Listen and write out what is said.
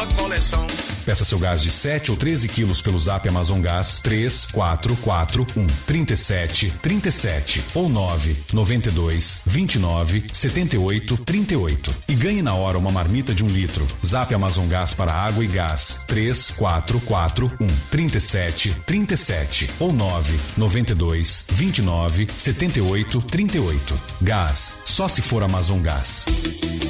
sua coleção. Peça seu gás de 7 ou 13 quilos pelo Zap Amazon Gás 3441 37 37 ou 992 29 78 38 e ganhe na hora uma marmita de 1 litro. Zap Amazon Gás para água e gás 3441 37 37 ou 992 29 78 38. Gás, só se for Amazon Gás.